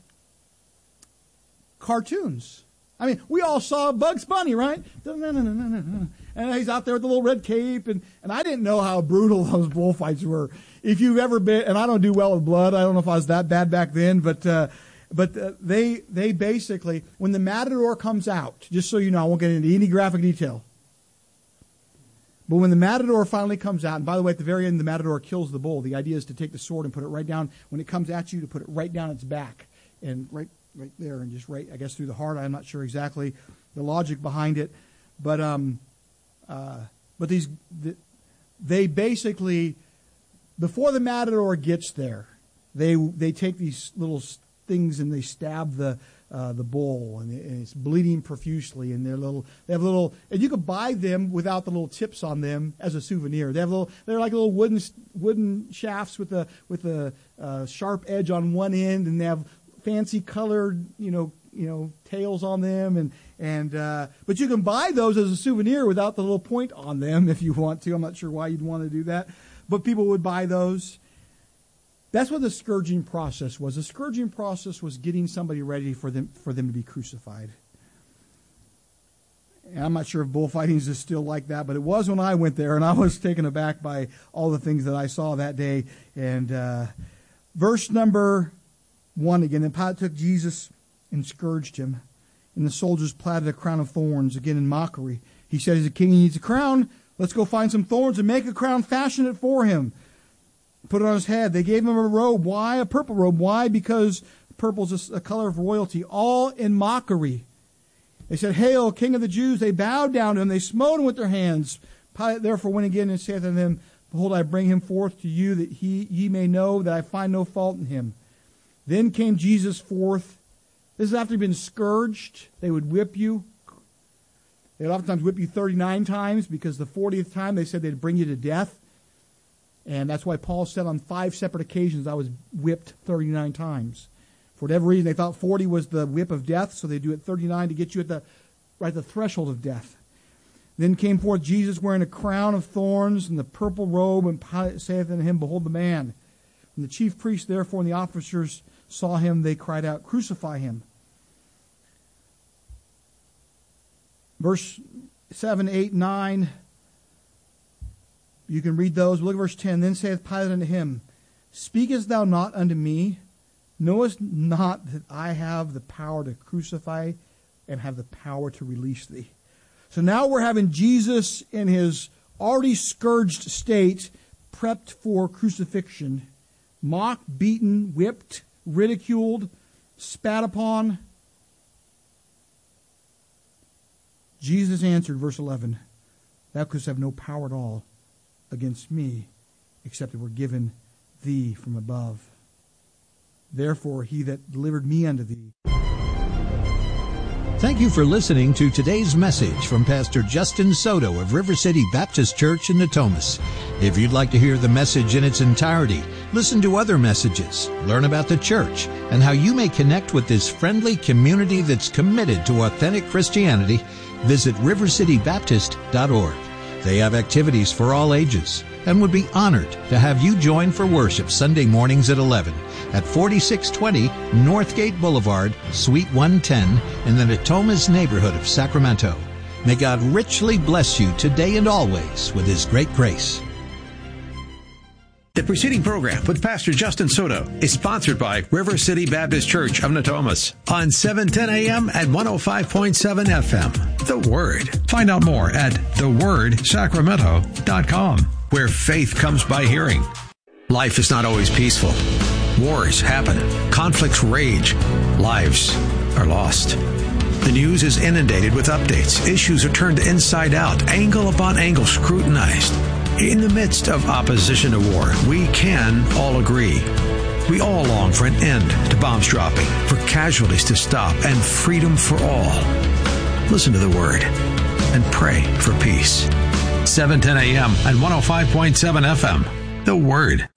Speaker 9: cartoons. I mean, we all saw Bugs Bunny, right? And he's out there with the little red cape, and, and I didn't know how brutal those bullfights were. If you've ever been, and I don't do well with blood, I don't know if I was that bad back then, but uh, but uh, they they basically, when the matador comes out, just so you know, I won't get into any graphic detail, but when the matador finally comes out, and by the way, at the very end, the matador kills the bull. The idea is to take the sword and put it right down, when it comes at you, to put it right down its back, and right right there, and just right, I guess, through the heart. I'm not sure exactly the logic behind it, but um, uh, but these, the, they basically, before the matador gets there, they they take these little things and they stab the uh, the bull, and, and it's bleeding profusely. And they're little, they have little, and you could buy them without the little tips on them as a souvenir. They have little, they're like little wooden wooden shafts with a with a uh, sharp edge on one end, and they have fancy colored, you know, you know, tails on them, and and uh, but you can buy those as a souvenir without the little point on them if you want to. I'm not sure why you'd want to do that, but people would buy those. That's what the scourging process was. The scourging process was getting somebody ready for them for them to be crucified. And I'm not sure if bullfighting is still like that, but it was when I went there, and I was taken aback by all the things that I saw that day. And uh, verse number one again, then Pilate took Jesus and scourged him, and the soldiers platted a crown of thorns, again in mockery. He said, he's a king, he needs a crown. Let's go find some thorns and make a crown, fashion it for him. Put it on his head. They gave him a robe. Why? A purple robe. Why? Because purple is a color of royalty, all in mockery. They said, Hail, King of the Jews. They bowed down to him. They smote him with their hands. Pilate therefore went again and saith unto them, Behold, I bring him forth to you, that he ye may know that I find no fault in him. Then came Jesus forth. This is after he'd been scourged. They would whip you. They'd oftentimes whip you thirty-nine times, because the fortieth time they said they'd bring you to death. And that's why Paul said on five separate occasions I was whipped thirty-nine times. For whatever reason, they thought forty was the whip of death, so they do it thirty-nine to get you at the right at the threshold of death. Then came forth Jesus wearing a crown of thorns and the purple robe, and Pilate saith unto him, Behold the man. And the chief priests therefore and the officers saw him, they cried out, Crucify him. Verse seven, eight, nine. You can read those. Look at verse ten. Then saith Pilate unto him, Speakest thou not unto me? Knowest not that I have the power to crucify and have the power to release thee? So now we're having Jesus in his already scourged state, prepped for crucifixion, mocked, beaten, whipped, ridiculed, spat upon. Jesus answered, verse eleven, Thou couldst have no power at all against me, except it were given thee from above. Therefore he that delivered me unto thee.
Speaker 3: Thank you for listening to today's message from Pastor Justin Soto of River City Baptist Church in Natomas. If you'd like to hear the message in its entirety, listen to other messages, learn about the church, and how you may connect with this friendly community that's committed to authentic Christianity, visit river city baptist dot org. They have activities for all ages and would be honored to have you join for worship Sunday mornings at eleven at forty-six twenty Northgate Boulevard, Suite one ten in the Natomas neighborhood of Sacramento. May God richly bless you today and always with His great grace.
Speaker 10: The preceding program with Pastor Justin Soto is sponsored by River City Baptist Church of Natomas on seven ten a.m. and one oh five point seven F M. The Word. Find out more at the word sacramento dot com, where faith comes by hearing. Life is not always peaceful. Wars happen. Conflicts rage. Lives are lost. The news is inundated with updates. Issues are turned inside out, angle upon angle scrutinized. In the midst of opposition to war, we can all agree. We all long for an end to bombs dropping, for casualties to stop, and freedom for all. Listen to the Word and pray for peace. seven ten a.m. and one oh five point seven F M. The Word.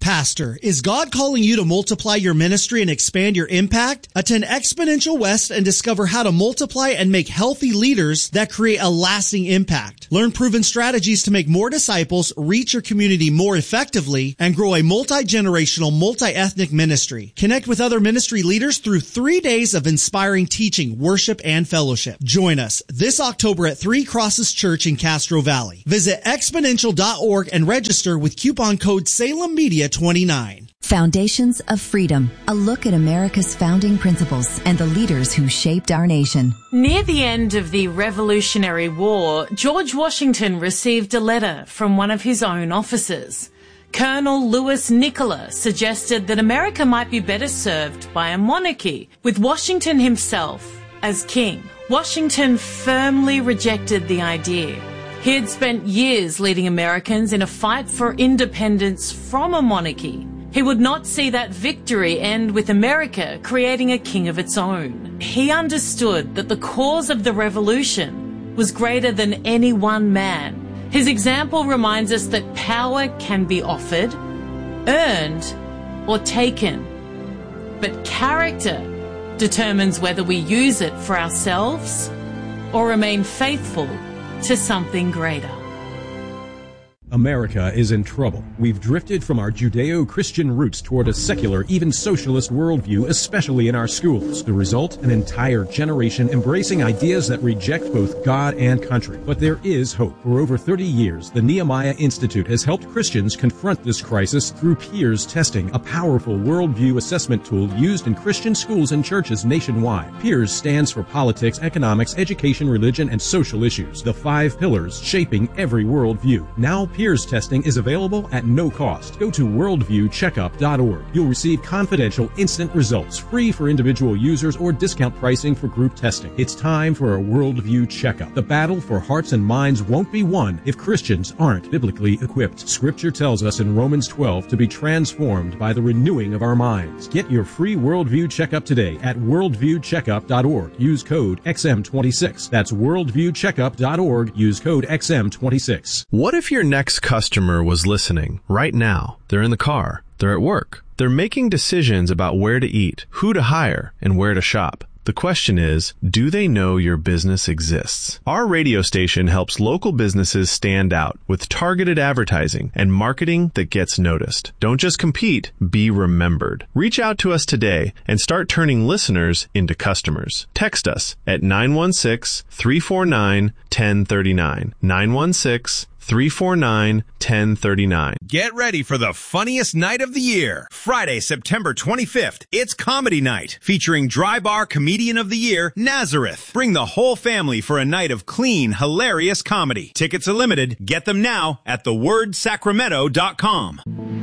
Speaker 4: Pastor, is God calling you to multiply your ministry and expand your impact? Attend Exponential West and discover how to multiply and make healthy leaders that create a lasting impact. Learn proven strategies to make more disciples, reach your community more effectively, and grow a multi-generational, multi-ethnic ministry. Connect with other ministry leaders through three days of inspiring teaching, worship, and fellowship. Join us this October at Three Crosses Church in Castro Valley. Visit exponential dot org and register with coupon code Salem Media twenty-nine.
Speaker 11: Foundations of Freedom, a look at America's founding principles and the leaders who shaped our nation.
Speaker 12: Near the end of the Revolutionary War, George Washington received a letter from one of his own officers. Colonel Louis Nicola suggested that America might be better served by a monarchy, with Washington himself as king. Washington firmly rejected the idea. He had spent years leading Americans in a fight for independence from a monarchy. He would not see that victory end with America creating a king of its own. He understood that the cause of the revolution was greater than any one man. His example reminds us that power can be offered, earned, or taken. But character determines whether we use it for ourselves or remain faithful to something greater.
Speaker 13: America is in trouble. We've drifted from our Judeo-Christian roots toward a secular, even socialist worldview, especially in our schools. The result? An entire generation embracing ideas that reject both God and country. But there is hope. For over thirty years, the Nehemiah Institute has helped Christians confront this crisis through peers testing, a powerful worldview assessment tool used in Christian schools and churches nationwide. Peers stands for politics, economics, education, religion, and social issues. The five pillars shaping every worldview. Now, Peers testing is available at no cost. Go to worldview checkup dot org. You'll receive confidential, instant results, free for individual users or discount pricing for group testing. It's time for a worldview checkup. The battle for hearts and minds won't be won if Christians aren't biblically equipped. Scripture tells us in Romans twelve to be transformed by the renewing of our minds. Get your free worldview checkup today at worldview checkup dot org. Use code X M twenty-six. That's worldview checkup dot org. Use code X M twenty-six.
Speaker 14: What if your next customer was listening right now? They're in the car. They're at work. They're making decisions about where to eat, who to hire, and where to shop. The question is, do they know your business exists? Our radio station helps local businesses stand out with targeted advertising and marketing that gets noticed. Don't just compete, be remembered. Reach out to us today and start turning listeners into customers. Text us at nine one six, three four nine, one zero three nine. nine one six, three four nine, one zero three nine.
Speaker 15: Get ready for the funniest night of the year. Friday, September twenty-fifth. It's Comedy Night, featuring Dry Bar Comedian of the Year, Nazareth. Bring the whole family for a night of clean, hilarious comedy. Tickets are limited. Get them now at the word sacramento dot com.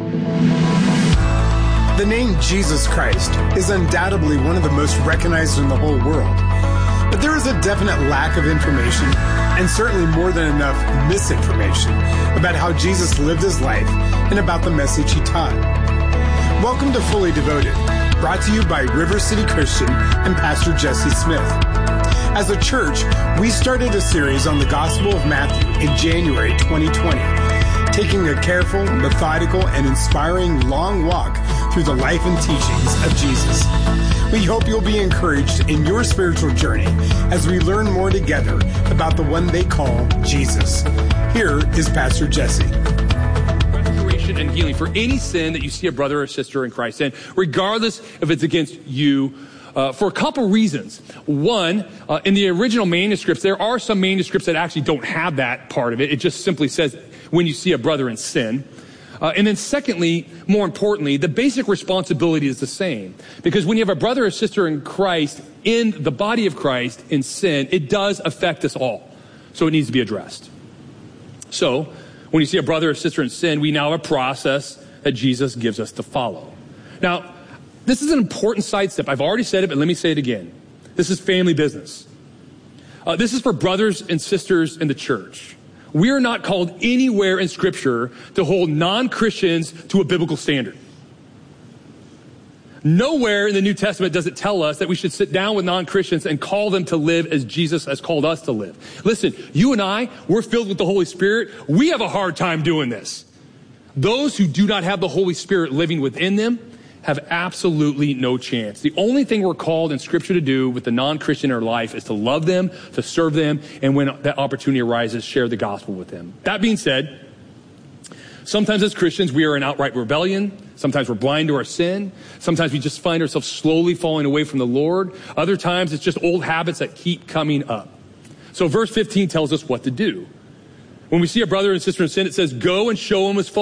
Speaker 16: The name Jesus Christ is undoubtedly one of the most recognized in the whole world. But there is a definite lack of information, and certainly more than enough misinformation, about how Jesus lived his life and about the message he taught. Welcome to Fully Devoted, brought to you by River City Christian and Pastor Jesse Smith. As a church, we started a series on the Gospel of Matthew in January twenty twenty, taking a careful, methodical, and inspiring long walk through the life and teachings of Jesus. We hope you'll be encouraged in your spiritual journey as we learn more together about the one they call Jesus. Here is Pastor Jesse.
Speaker 17: Restoration and healing for any sin that you see a brother or sister in Christ in, regardless if it's against you, uh, for a couple reasons. One, uh, in the original manuscripts, there are some manuscripts that actually don't have that part of it. It just simply says, when you see a brother in sin. Uh, and then secondly, more importantly, the basic responsibility is the same. Because when you have a brother or sister in Christ, in the body of Christ, in sin, it does affect us all. So it needs to be addressed. So when you see a brother or sister in sin, we now have a process that Jesus gives us to follow. Now, this is an important sidestep. I've already said it, but let me say it again. This is family business. Uh, this is for brothers and sisters in the church. We are not called anywhere in Scripture to hold non-Christians to a biblical standard. Nowhere in the New Testament does it tell us that we should sit down with non-Christians and call them to live as Jesus has called us to live. Listen, you and I, we're filled with the Holy Spirit. We have a hard time doing this. Those who do not have the Holy Spirit living within them have absolutely no chance. The only thing we're called in Scripture to do with the non-Christian in our life is to love them, to serve them, and when that opportunity arises, share the gospel with them. That being said, sometimes as Christians, we are in outright rebellion. Sometimes we're blind to our sin. Sometimes we just find ourselves slowly falling away from the Lord. Other times it's just old habits that keep coming up. So verse fifteen tells us what to do. When we see a brother and sister in sin, it says, go and show him his fault.